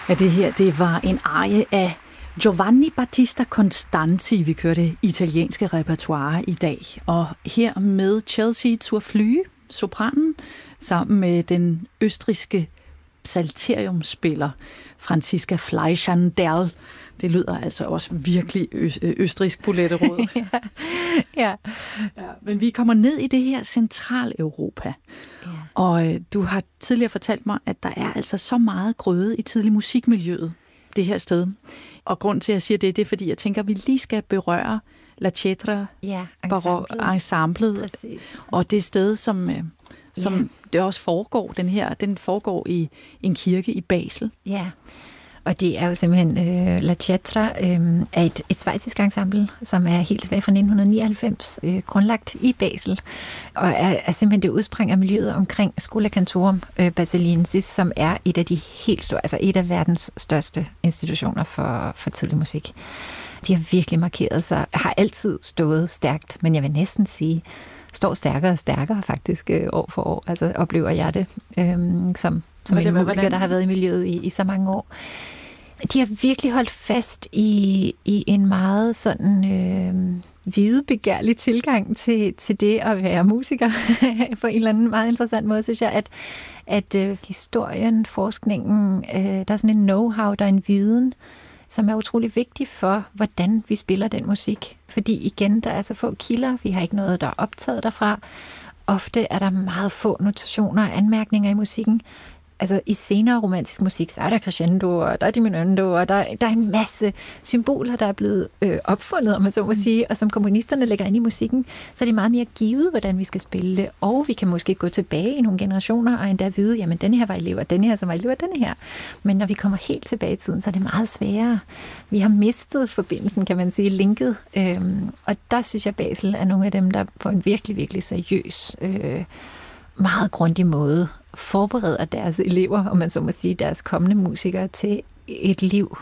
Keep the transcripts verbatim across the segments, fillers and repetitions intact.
Ja, det her, det var en arie af Giovanni Battista Constanzi. Vi kørte italienske repertoire i dag. Og her med Chelsea zur Flüe, sopranen, sammen med den østrigske psalteriumspiller Franziska Fleischander. Det lyder altså også virkelig ø- østrigsk Poletteråd. ja. Ja. Ja, men vi kommer ned i det her Centraleuropa. Ja. Og øh, du har tidligere fortalt mig, at der er altså så meget grøde i tidlig musikmiljøet det her sted. Og grund til, at jeg siger det, det er, fordi jeg tænker, at vi lige skal berøre La Cetra ja, barok ensemblet. Præcis. Og det sted, som, øh, som ja. det også foregår, den her, den foregår i en kirke i Basel. Ja, og det er jo simpelthen, øh, La Cetra øh, er et, et schweizisk ensemble, som er helt tilbage fra nitten nioghalvfems, øh, grundlagt i Basel, og er, er simpelthen det udspring af miljøet omkring Schola Cantorum øh, Baseliensis, som er et af de helt store, altså et af verdens største institutioner for, for tidlig musik. De har virkelig markeret sig, har altid stået stærkt, men jeg vil næsten sige, står stærkere og stærkere faktisk øh, år for år, altså oplever jeg det, øh, som, som en musiker, der har været i miljøet i, i så mange år. De har virkelig holdt fast i, i en meget sådan øh, videbegærlig tilgang til, til det at være musiker. På en eller anden meget interessant måde, synes jeg, at, at øh, historien, forskningen, øh, der er sådan en know-how, der er en viden, som er utrolig vigtig for, hvordan vi spiller den musik. Fordi igen, der er så få kilder, vi har ikke noget, der er optaget derfra. Ofte er der meget få notationer og anmærkninger i musikken. Altså i senere romantisk musik, så er der crescendo, og der er diminuendo, og der, der er en masse symboler, der er blevet øh, opfundet, om man så må sige, og som komponisterne lægger ind i musikken, så er det meget mere givet, hvordan vi skal spille det, og vi kan måske gå tilbage i nogle generationer, og endda vide, jamen denne her var elev, og denne her som var elev, og denne her. Men når vi kommer helt tilbage i tiden, så er det meget sværere. Vi har mistet forbindelsen, kan man sige, linket, øhm, og der synes jeg, Basel er nogle af dem, der på en virkelig, virkelig seriøs øh, meget grundig måde forbereder deres elever, om man så må sige, deres kommende musikere til et liv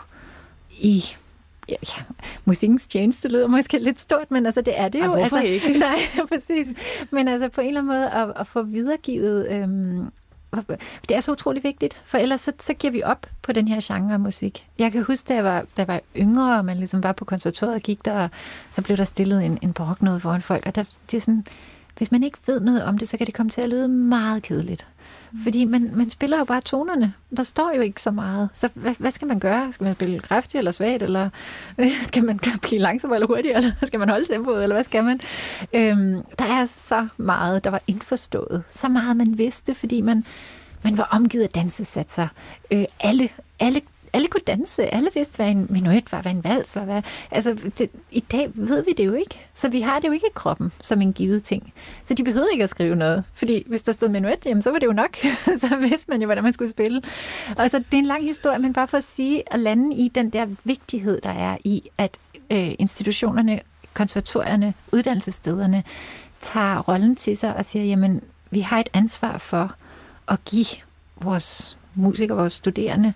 i ja, ja, musikkens tjeneste. Lyder måske lidt stort, men altså det er det jo. Ej, hvorfor altså, ikke? Nej, præcis. Men altså på en eller anden måde at, at få videregivet, øhm, det er så utrolig vigtigt, for ellers så, så giver vi op på den her genre af musik. Jeg kan huske, da jeg var, da jeg var yngre, og man ligesom var på konservatoriet og gik der, og så blev der stillet en, en baroknode foran folk, og der, det er sådan, hvis man ikke ved noget om det, så kan det komme til at lyde meget kedeligt. Fordi man, man spiller jo bare tonerne. Der står jo ikke så meget. Så hvad, hvad skal man gøre? Skal man spille kraftigt eller svagt? Eller skal man blive langsom eller hurtig? Eller skal man holde tempoet? Eller hvad skal man? Øhm, der er så meget, der var indforstået. Så meget, man vidste, fordi man, man var omgivet af dansesatser. Øh, alle, alle Alle kunne danse. Alle vidste, hvad en menuet var, hvad en vals var. Hvad. Altså, det, i dag ved vi det jo ikke. Så vi har det jo ikke i kroppen som en givet ting. Så de behøvede ikke at skrive noget. Fordi hvis der stod menuet, jamen, så var det jo nok. Så vidste man jo, hvordan man skulle spille. Og så det er en lang historie, men bare for at sige, at lande i den der vigtighed, der er i, at øh, institutionerne, konservatorierne, uddannelsesstederne tager rollen til sig og siger, jamen, vi har et ansvar for at give vores musikere, vores studerende,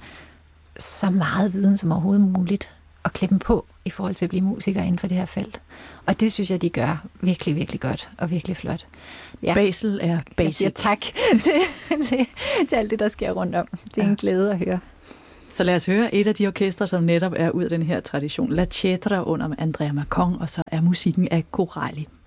så meget viden som overhovedet muligt at klippe dem på i forhold til at blive musiker inden for det her felt. Og det synes jeg, de gør virkelig, virkelig godt og virkelig flot. Ja. Basel er basic. Jeg siger tak til, til, til alt det, der sker rundt om. Det er ja. en glæde at høre. Så lad os høre et af de orkestre, som netop er ud af den her tradition. La Cetra under Andrea Macon, og så er musikken af Corelli.